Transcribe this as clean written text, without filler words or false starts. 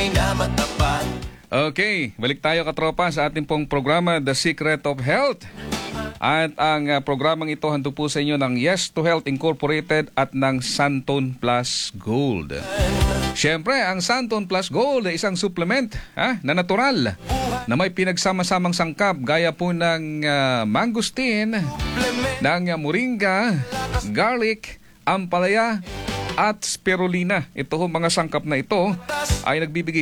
Okay, balik tayo katropa sa ating pong programa The Secret of Health. At ang programang ito handog po sa inyo ng Yes to Health Incorporated at ng Santon Plus Gold. Siyempre, ang Santon Plus Gold ay isang supplement na natural na may pinagsama-samang sangkap gaya po ng mangosteen, ng moringa, garlic, ampalaya at spirulina. Ito mga sangkap na ito ay nagbibigay